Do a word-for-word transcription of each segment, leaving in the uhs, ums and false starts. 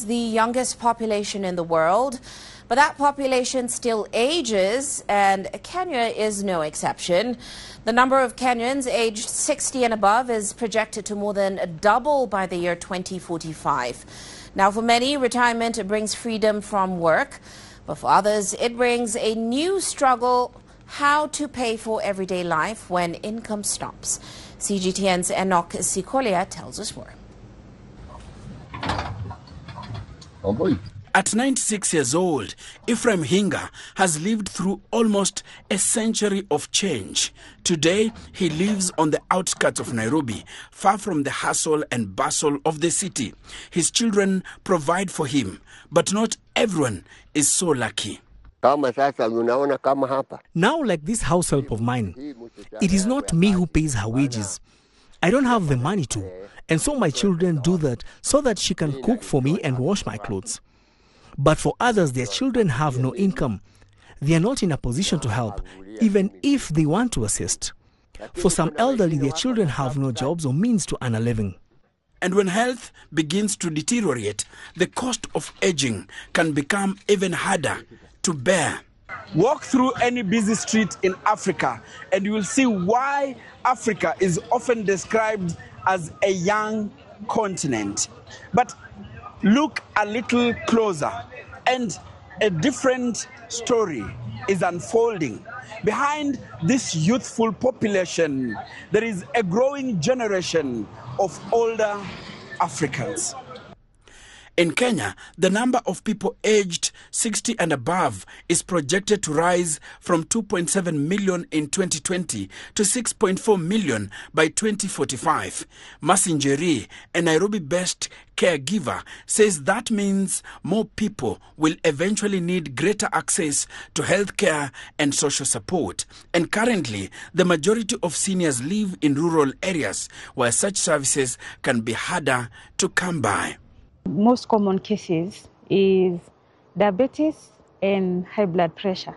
has the youngest population in the world, but that population still ages, and Kenya is no exception. The number of Kenyans aged sixty and above is projected to more than double by the year twenty forty-five. Now, for many, retirement brings freedom from work, but for others, it brings a new struggle: how to pay for everyday life when income stops. C G T N's Enoch Sikolia tells us more. Oh boy. At ninety-six years old, Ephraim Hinga has lived through almost a century of change. Today, he lives on the outskirts of Nairobi, far from the hustle and bustle of the city. His children provide for him, but not everyone is so lucky. Now, like this house help of mine, it is not me who pays her wages. I don't have the money to, and so my children do that so that she can cook for me and wash my clothes. But for others, their children have no income. They are not in a position to help, even if they want to assist. For some elderly, their children have no jobs or means to earn a living. And when health begins to deteriorate, the cost of aging can become even harder to bear. Walk through any busy street in Africa and you will see why Africa is often described as a young continent. But look a little closer and a different story is unfolding. Behind this youthful population, there is a growing generation of older Africans. In Kenya, the number of people aged sixty and above is projected to rise from two point seven million in twenty twenty to six point four million by twenty forty-five. Masinjeri, a Nairobi-based caregiver, says that means more people will eventually need greater access to health care and social support. And currently, the majority of seniors live in rural areas where such services can be harder to come by. Most common cases is diabetes and high blood pressure.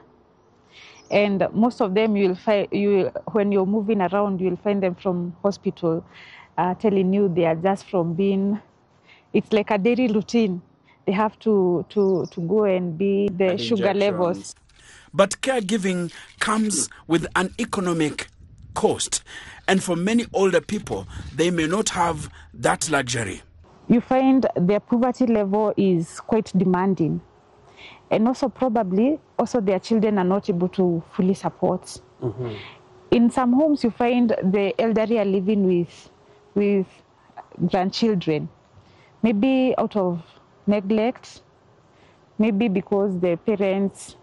And most of them you'll find, you, when you're moving around, you'll find them from hospital uh, telling you they are just from being, it's like a daily routine. They have to, to, to go and be the and sugar levels. But caregiving comes with an economic cost. And for many older people, they may not have that luxury. You find their poverty level is quite demanding. And also probably, also their children are not able to fully support. Mm-hmm. In some homes, you find the elderly are living with, with grandchildren. Maybe out of neglect, maybe because the parents,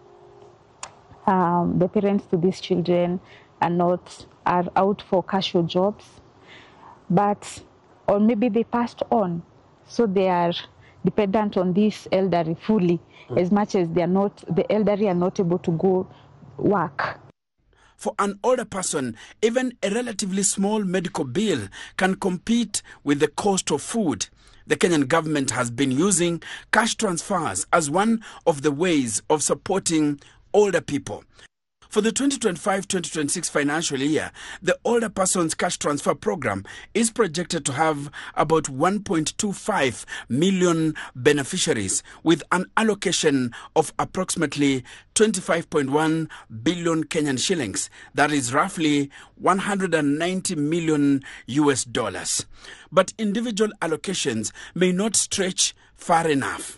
um, the parents to these children are not, are out for casual jobs. But, or maybe they passed on. So they are dependent on this elderly fully, mm. as much as they are not, the elderly are not able to go work. For an older person, even a relatively small medical bill can compete with the cost of food. The Kenyan government has been using cash transfers as one of the ways of supporting older people. For the twenty twenty-five twenty twenty-six financial year, the Older Persons Cash Transfer Program is projected to have about one point two five million beneficiaries, with an allocation of approximately twenty-five point one billion Kenyan shillings. That is roughly one hundred ninety million U S dollars. But individual allocations may not stretch far enough.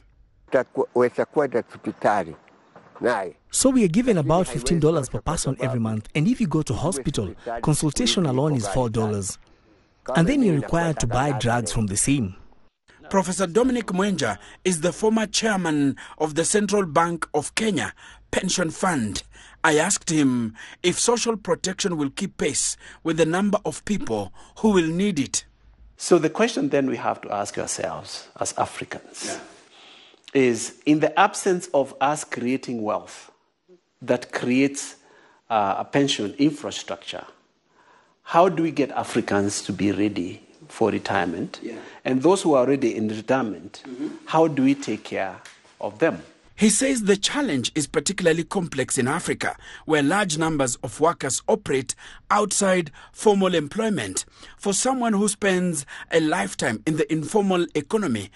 So we are given about fifteen dollars per person every month, and if you go to hospital, consultation alone is four dollars. And then you're required to buy drugs from the same. Professor Dominic Mwenja is the former chairman of the Central Bank of Kenya Pension Fund. I asked him if social protection will keep pace with the number of people who will need it. So the question then we have to ask ourselves as Africans, yeah. is in the absence of us creating wealth that creates uh, a pension infrastructure, how do we get Africans to be ready for retirement? Yeah. And those who are already in retirement, mm-hmm. how do we take care of them? He says the challenge is particularly complex in Africa, where large numbers of workers operate outside formal employment. For someone who spends a lifetime in the informal economy,